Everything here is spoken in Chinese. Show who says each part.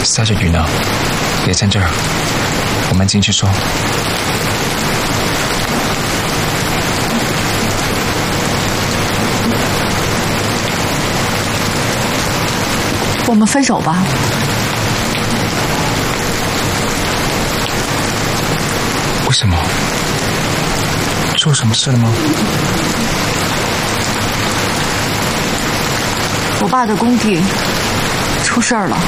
Speaker 1: 下着雨呢，别站这儿，我们进去说。
Speaker 2: 我们分手吧。
Speaker 1: 为什么？做什么事了吗？
Speaker 2: 我爸的工地出事儿了。